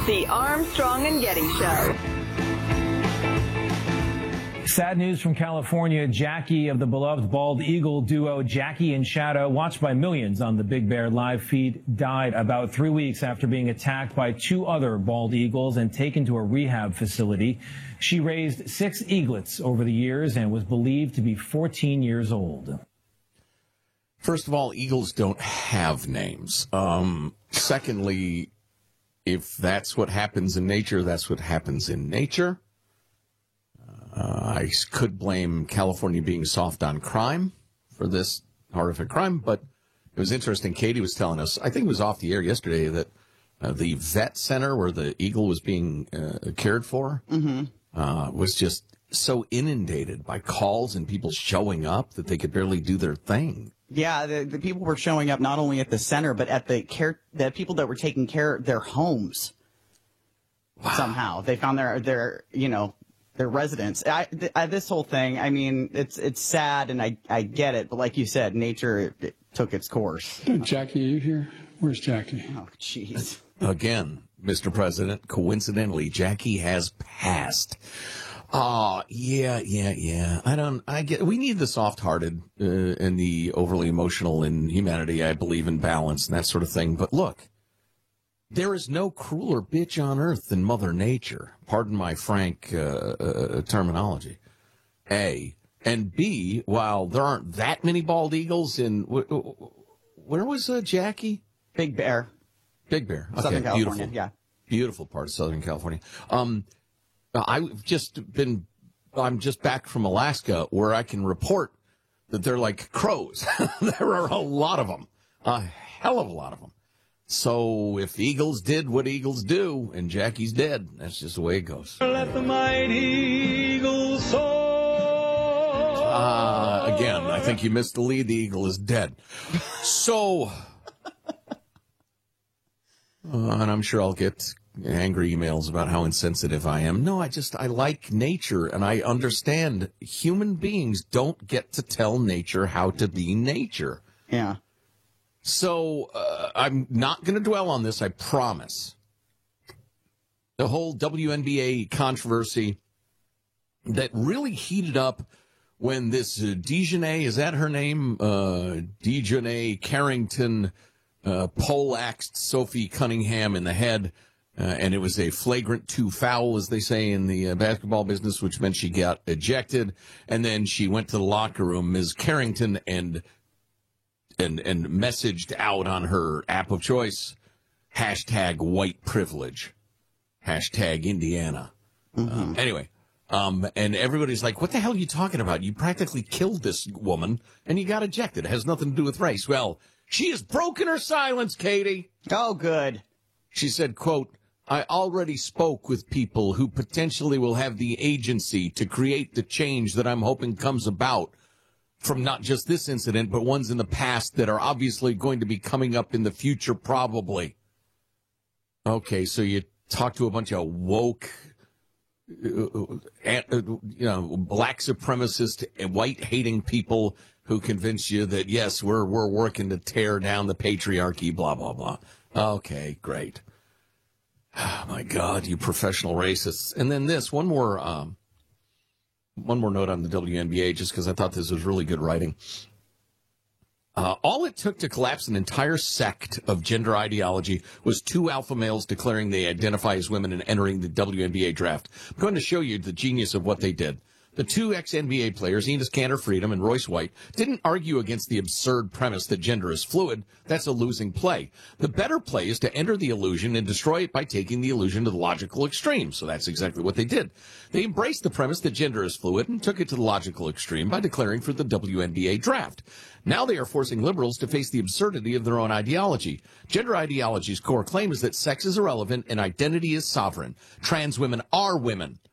The Armstrong and Getty Show. Sad news from California. Jackie of the beloved bald eagle duo Jackie and Shadow, watched by millions on the Big Bear live feed, died about 3 weeks after being attacked by 2 other bald eagles and taken to a rehab facility. She raised 6 eaglets over the years and was believed to be 14 years old. First of all, eagles don't have names. Secondly, if that's what happens in nature, that's what happens in nature. I could blame California being soft on crime for this horrific crime, but it was interesting. Katie was telling us, I think it was off the air yesterday, that the vet center where the eagle was being cared for was just so inundated by calls and people showing up that they could barely do their thing. Yeah, the people were showing up not only at the center, but at the people that were taking care of their homes. Wow. Somehow they found their residents. This whole thing, I mean, it's sad, and I get it, but like you said, nature it took its course. Jackie, are you here? Where's Jackie? Oh, jeez. Again, Mr. President, coincidentally, Jackie has passed. Oh, yeah. We need the soft-hearted and the overly emotional in humanity. I believe in balance and that sort of thing. But look, there is no crueler bitch on earth than Mother Nature. Pardon my frank terminology. A. And B, while there aren't that many bald eagles in... Where was Jackie? Big Bear. Big Bear. Okay, Southern California, beautiful. yeah. Beautiful part of Southern California. I'm just back from Alaska, where I can report that they're like crows. There are a lot of them. A hell of a lot of them. So if eagles did what eagles do, and Jackie's dead, that's just the way it goes. Let the mighty eagles soar. Again, I think you missed the lead. The eagle is dead. So, and I'm sure I'll get angry emails about how insensitive I am. No, I like nature, and I understand human beings don't get to tell nature how to be nature. Yeah. So I'm not going to dwell on this, I promise. The whole WNBA controversy that really heated up when this Dejanay, is that her name? Dejanay Carrington poleaxed Sophie Cunningham in the head. And it was a flagrant 2 foul, as they say in the basketball business, which meant she got ejected. And then she went to the locker room, Ms. Carrington, and messaged out on her app of choice, hashtag white privilege, hashtag Indiana. Anyway, and everybody's like, what the hell are you talking about? You practically killed this woman, and you got ejected. It has nothing to do with race. Well, she has broken her silence, Katie. Oh, good. She said, quote, I already spoke with people who potentially will have the agency to create the change that I'm hoping comes about from not just this incident, but ones in the past that are obviously going to be coming up in the future, probably. Okay, so you talk to a bunch of woke, black supremacist, white-hating people who convince you that, yes, we're working to tear down the patriarchy, blah, blah, blah. Okay, great. Oh, my God, you professional racists. And then this, one more note on the WNBA, just because I thought this was really good writing. All it took to collapse an entire sect of gender ideology was 2 alpha males declaring they identify as women and entering the WNBA draft. I'm going to show you the genius of what they did. The 2 ex-NBA players, Enes Kanter Freedom and Royce White, didn't argue against the absurd premise that gender is fluid. That's a losing play. The better play is to enter the illusion and destroy it by taking the illusion to the logical extreme. So that's exactly what they did. They embraced the premise that gender is fluid and took it to the logical extreme by declaring for the WNBA draft. Now they are forcing liberals to face the absurdity of their own ideology. Gender ideology's core claim is that sex is irrelevant and identity is sovereign. Trans women are women.